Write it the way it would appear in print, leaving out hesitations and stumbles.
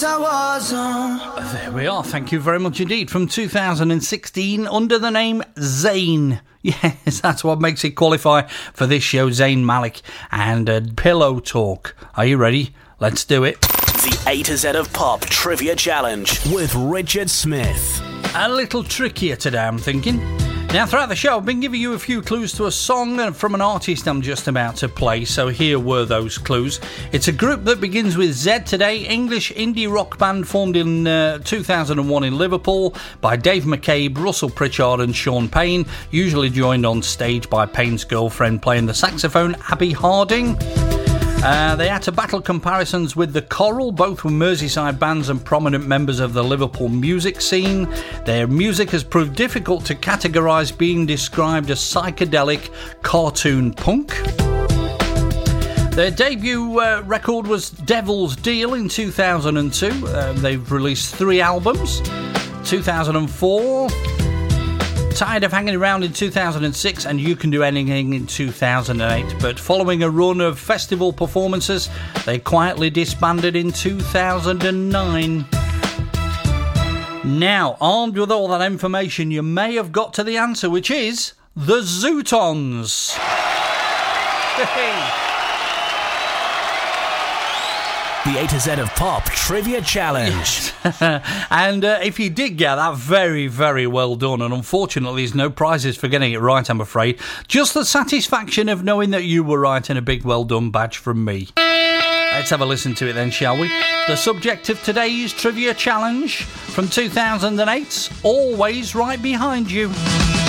There we are, thank you very much indeed. From 2016, under the name Zayn. Yes, that's what makes it qualify for this show, Zayn Malik and Pillow Talk. Are you ready? Let's do it. The A to Z of Pop Trivia Challenge with Richard Smith. A little trickier today, I'm thinking. Now, throughout the show, I've been giving you a few clues to a song from an artist I'm just about to play, so here were those clues. It's a group that begins with Z today, English indie rock band formed in 2001 in Liverpool by Dave McCabe, Russell Pritchard and Sean Payne, usually joined on stage by Payne's girlfriend playing the saxophone, Abby Harding. They had to battle comparisons with The Coral. Both were Merseyside bands and prominent members of the Liverpool music scene. Their music has proved difficult to categorise, being described as psychedelic cartoon punk. Their debut record was Devil's Deal in 2002. They've released 3 albums. 2004... Tired of Hanging Around in 2006 and You Can Do Anything in 2008, but following a run of festival performances, they quietly disbanded in 2009. Now, armed with all that information, you may have got to the answer, which is the Zootons. The A to Z of Pop Trivia Challenge. And if you did get that, very, very well done. And unfortunately, there's no prizes for getting it right, I'm afraid. Just the satisfaction of knowing that you were right and a big well done badge from me. Let's have a listen to it then, shall we? The subject of today's Trivia Challenge from 2008's Always Right Behind You.